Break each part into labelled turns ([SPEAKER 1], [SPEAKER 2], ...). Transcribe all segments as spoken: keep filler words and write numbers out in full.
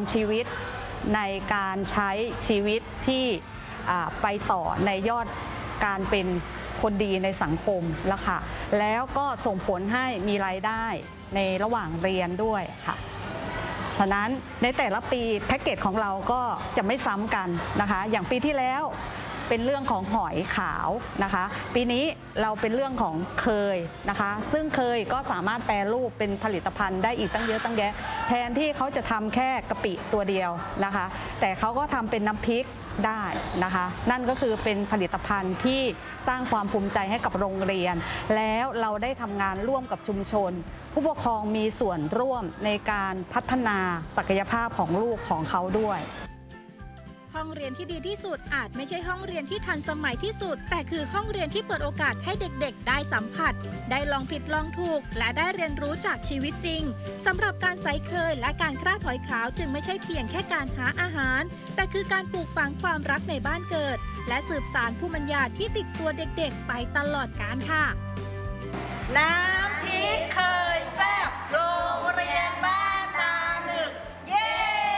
[SPEAKER 1] ชีวิตในการใช้ชีวิตที่ไปต่อในยอดการเป็นคนดีในสังคมแล้วค่ะแล้วก็ส่งผลให้มีรายได้ในระหว่างเรียนด้วยค่ะฉะนั้นในแต่ละปีแพ็กเกจของเราก็จะไม่ซ้ำกันนะคะอย่างปีที่แล้วเป็นเรื่องของหอยขาวนะคะปีนี้เราเป็นเรื่องของเคยนะคะซึ่งเคยก็สามารถแปรรูปเป็นผลิตภัณฑ์ได้อีกตั้งเยอะตั้งแยะแทนที่เขาจะทำแค่กะปิตัวเดียวนะคะแต่เขาก็ทำเป็นน้ำพริกได้นะคะนั่นก็คือเป็นผลิตภัณฑ์ที่สร้างความภูมิใจให้กับโรงเรียนแล้วเราได้ทำงานร่วมกับชุมชนผู้ปกครองมีส่วนร่วมในการพัฒนาศักยภาพของลูกของเขาด้วย
[SPEAKER 2] ห้องเรียนที่ดีที่สุดอาจไม่ใช่ห้องเรียนที่ทันสมัยที่สุดแต่คือห้องเรียนที่เปิดโอกาสให้เด็กๆได้สัมผัสได้ลองผิดลองถูกและได้เรียนรู้จากชีวิตจริงสำหรับการใส่เคยและการคร่าถอยขาวจึงไม่ใช่เพียงแค่การหาอาหารแต่คือการปลูกฝังความรักในบ้านเกิดและสืบสานภูมิปัญญาที่ติดตัวเด็กๆไปตลอดกาลค่ะ
[SPEAKER 1] น้ำพริกเคยแซ่บโรงเรียนบ้านนาหนึ่งเย้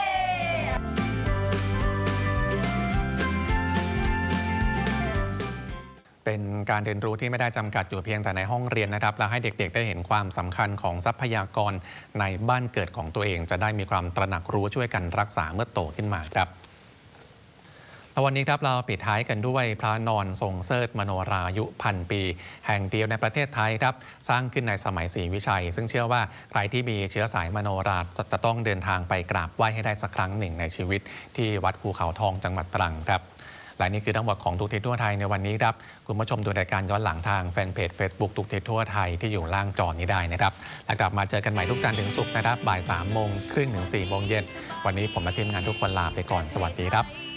[SPEAKER 3] เป็นการเรียนรู้ที่ไม่ได้จำกัดอยู่เพียงแต่ในห้องเรียนนะครับและให้เด็กๆได้เห็นความสำคัญของทรัพยากรในบ้านเกิดของตัวเองจะได้มีความตระหนักรู้ช่วยกันรักษาเมื่อโตขึ้นมาครับวันนี้ครับเราปิดท้ายกันด้วยพระนอนทรงเสิร์ชมโนราอายุพันปีแห่งเดียวในประเทศไทยครับสร้างขึ้นในสมัยศรีวิชัยซึ่งเชื่อว่าใครที่มีเชื้อสายมโนราจะต้องเดินทางไปกราบไหว้ให้ได้สักครั้งหนึ่งในชีวิตที่วัดภูเขาทองจังหวัดตรังครับและนี่คือทั้งหมดของทุกทิศทั่วไทยในวันนี้ครับคุณผู้ชมดูรายการย้อนหลังทางแฟนเพจ Facebook ทุกทิศทั่วไทยที่อยู่ล่างจอนี้ได้นะครับและกลับมาเจอกันใหม่ทุกจันทร์ถึงศุกร์นะครับบ่ายสามโมงครึ่งถึงสี่โมงเย็นวันนี้ผมและทีมงานทุกคนลาไปก่อนสวัสดีครับ